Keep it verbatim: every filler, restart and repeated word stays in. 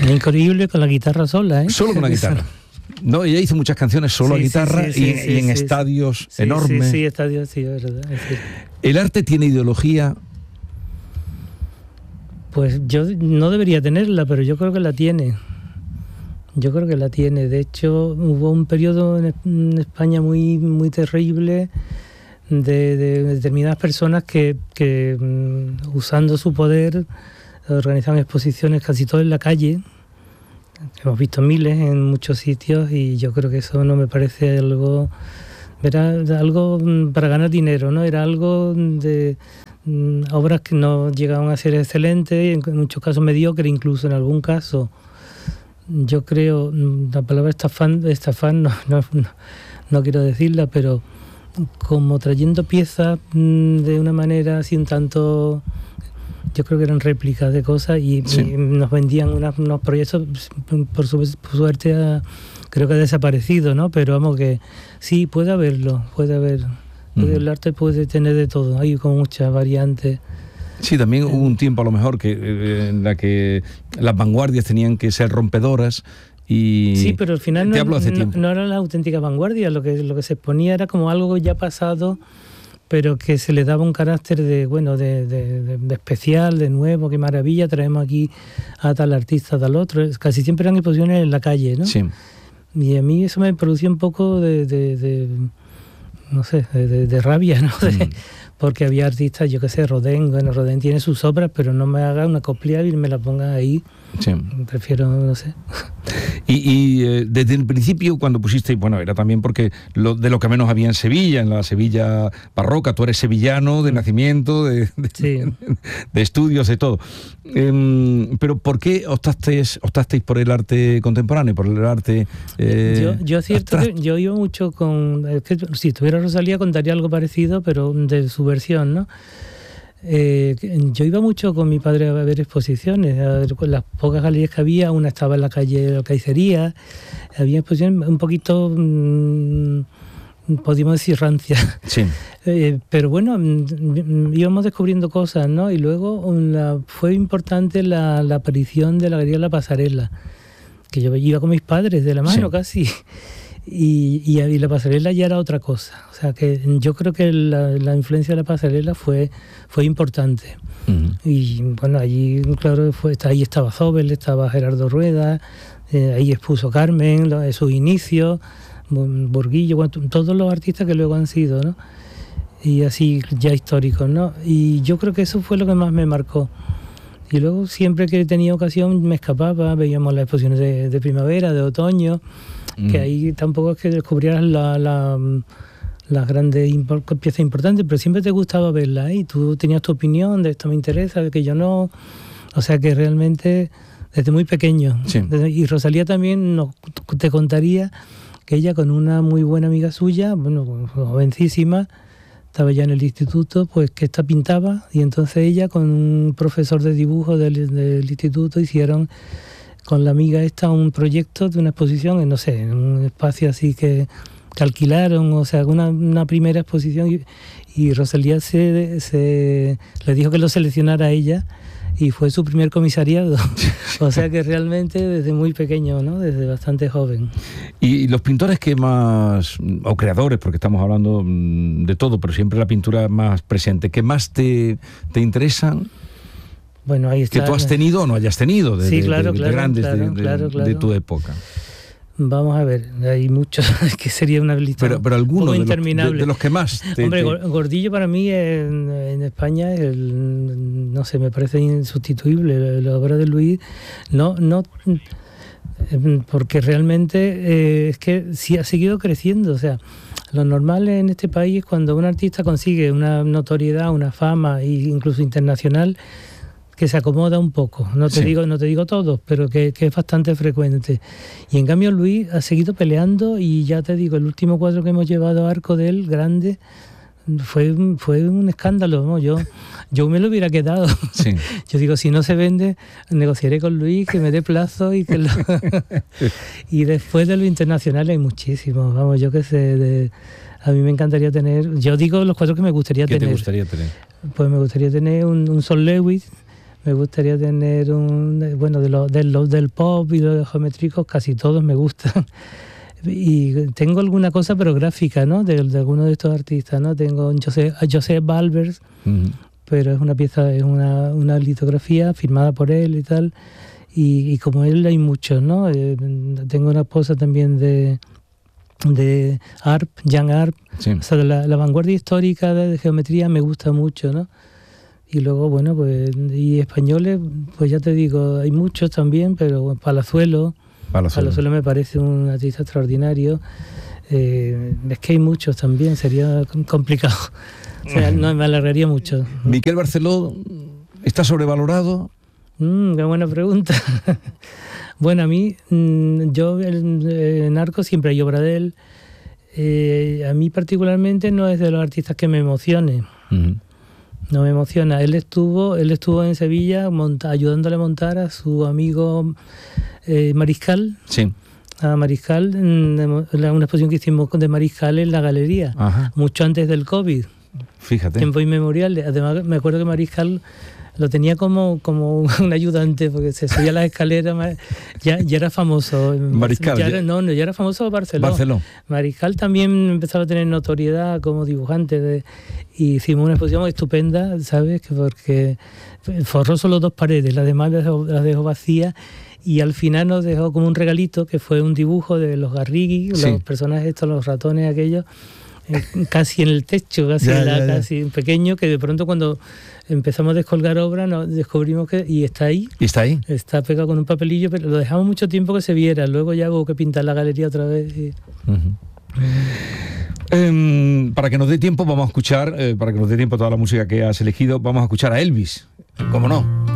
Increíble con la guitarra sola, ¿eh? Solo con la guitarra. No, ella hizo muchas canciones solo sí, a guitarra sí, sí, y, sí, y en sí, estadios sí, enormes. Sí, sí, estadios, sí, es verdad. Es decir. ¿El arte tiene ideología? Pues yo no debería tenerla, pero yo creo que la tiene. Yo creo que la tiene. De hecho, hubo un periodo en España muy, muy terrible de, de determinadas personas que, que usando su poder organizaban exposiciones casi todo en la calle. Hemos visto miles en muchos sitios y yo creo que eso no me parece algo... Era algo para ganar dinero, ¿no? Era algo de obras que no llegaban a ser excelentes, en muchos casos mediocres, incluso en algún caso. Yo creo, la palabra estafar, estafar no, no, no, no quiero decirla, pero como trayendo piezas de una manera así un tanto... Yo creo que eran réplicas de cosas y, sí. y nos vendían unas, unos proyectos, por, su, por suerte ha, creo que ha desaparecido, ¿no? Pero vamos que sí, puede haberlo, puede haber. Puede, uh-huh. El arte puede tener de todo, hay como muchas variantes. Sí, también eh, hubo un tiempo a lo mejor que eh, en la que las vanguardias tenían que ser rompedoras. Y sí, pero al final te no, hablo hace no, tiempo. no eran las auténticas vanguardias, lo que, lo que se exponía era como algo ya pasado, pero que se le daba un carácter de bueno de, de, de, de especial, de nuevo, qué maravilla, traemos aquí a tal artista, a tal otro. Casi siempre eran exposiciones en la calle, ¿no? Sí. Y a mí eso me producía un poco de, de, de no sé, de, de, de rabia, ¿no? De, mm. Porque había artistas, yo qué sé, Rodin, bueno, Rodin tiene sus obras, pero no me haga una copia y me la ponga ahí. Sí. Prefiero, no sé. Y, y eh, desde el principio, cuando pusiste, bueno, era también porque lo, de lo que menos había en Sevilla, en la Sevilla barroca, tú eres sevillano de nacimiento, de, de, sí. de, de estudios, de todo. Eh, pero ¿por qué optasteis, optasteis por el arte contemporáneo, por el arte eh, Yo, yo es cierto que yo iba mucho con... Es que si tuviera Rosalía contaría algo parecido, pero de su versión, ¿no? Eh, yo iba mucho con mi padre a ver exposiciones, a ver las pocas galerías que había, una estaba en la calle de la Caicería, había exposiciones un poquito, mmm, podríamos decir, rancias. Sí. Eh, pero bueno, íbamos descubriendo cosas, ¿no? Y luego la, fue importante la, la aparición de la Galería La Pasarela, que yo iba con mis padres de la mano, sí. casi. Y, y, y la pasarela ya era otra cosa. O sea que yo creo que la, la influencia de la pasarela fue, fue importante. Uh-huh. Y bueno, allí, claro, fue, ahí estaba Zobel, estaba Gerardo Rueda, eh, ahí expuso Carmen, lo, sus inicios, Burguillo, bueno, todos los artistas que luego han sido, ¿no? Y así ya históricos, ¿no? Y yo creo que eso fue lo que más me marcó. Y luego siempre que tenía ocasión me escapaba, veíamos las exposiciones de, de primavera, de otoño, mm. que ahí tampoco es que descubrieras la, la, las grandes impor- piezas importantes, pero siempre te gustaba verlas, ¿eh? Y tú tenías tu opinión, de esto me interesa, de que yo no... O sea que realmente desde muy pequeño. Sí. Desde, y Rosalía también nos, te contaría que ella con una muy buena amiga suya, bueno, jovencísima, estaba ya en el instituto, pues que esta pintaba y entonces ella con un profesor de dibujo del, del instituto hicieron con la amiga esta un proyecto de una exposición en, no sé, en un espacio así que, que alquilaron, o sea, una, una primera exposición y, y Rosalía se, se le dijo que lo seleccionara a ella y fue su primer comisariado. O sea que realmente desde muy pequeño, ¿no? Desde bastante joven. Y los pintores que más, o creadores, porque estamos hablando de todo, pero siempre la pintura más presente, ¿qué más te, te interesan? Bueno, ahí está. Que tú has tenido o no hayas tenido, de, sí, de, claro, de, de claro, grandes claro, de, claro, de, claro. de tu época. Vamos a ver, hay muchos, que sería una lista pero, pero alguno de interminable. Los, de, de los que más te, Hombre, te... Gordillo para mí en, en España es el, no sé, me parece insustituible la obra de Luis, no, no, porque realmente eh, es que sí ha seguido creciendo. O sea, lo normal en este país es cuando un artista consigue una notoriedad, una fama, e incluso internacional, que se acomoda un poco, no te sí. digo no te digo todos, pero que, que es bastante frecuente. Y en cambio Luis ha seguido peleando y ya te digo, el último cuadro que hemos llevado a arco de él, grande, fue, fue un escándalo, ¿no? Yo, yo me lo hubiera quedado. Sí. Yo digo, si no se vende, negociaré con Luis que me dé plazo y que lo... Y después de lo internacional hay muchísimos, vamos, yo qué sé, de... A mí me encantaría tener, yo digo los cuadros que me gustaría ¿Qué tener. ¿Qué te gustaría tener? Pues me gustaría tener un, un Sol Lewis, me gustaría tener un... Bueno, de los, de los del pop y los geométricos casi todos me gustan. Y tengo alguna cosa, pero gráfica, ¿no? De, de alguno de estos artistas, ¿no? Tengo un José, a José Balbers, uh-huh. pero es una pieza, es una, una litografía firmada por él y tal. Y, y como él hay muchos, ¿no? Eh, tengo una esposa también de... de Arp, Jean Arp, sí. O sea, la, la vanguardia histórica de, de geometría me gusta mucho, ¿no? Y luego, bueno, pues, y españoles, pues ya te digo, hay muchos también, pero bueno, Palazuelo, Palazuelo, Palazuelo me parece un artista extraordinario. Eh, es que hay muchos también, sería complicado. O sea, no, me alargaría mucho. Miquel Barceló, ¿está sobrevalorado? Mm, qué buena pregunta. Bueno, a mí, yo el, el Narco siempre hay obra de él. Eh, a mí particularmente no es de los artistas que me emocione. Uh-huh. No me emociona. Él estuvo, él estuvo en Sevilla monta, ayudándole a montar a su amigo eh, Mariscal. Sí. A Mariscal, una exposición que hicimos de Mariscal en la galería, ajá, mucho antes del COVID. Fíjate. Tiempo inmemorial. Además, me acuerdo que Mariscal lo tenía como, como un ayudante, porque se subía a las escaleras, ya, ya era famoso. Mariscal. Ya era, no, no, ya era famoso Barcelona. Barcelona. Mariscal también empezaba a tener notoriedad como dibujante, de, y hicimos una exposición estupenda, ¿sabes? Que porque forró solo dos paredes, las demás las dejó, las dejó vacías, y al final nos dejó como un regalito, que fue un dibujo de los Garrigui, sí, los personajes estos, los ratones aquellos, casi en el techo, casi, ya, la, ya, ya. casi pequeño, que de pronto cuando empezamos a descolgar obra nos descubrimos que y está ahí, ¿Y está ahí, está pegado con un papelillo, pero lo dejamos mucho tiempo que se viera, luego ya hubo que pintar la galería otra vez y... uh-huh. eh, para que nos dé tiempo vamos a escuchar, eh, para que nos dé tiempo toda la música que has elegido, vamos a escuchar a Elvis, ¿cómo no?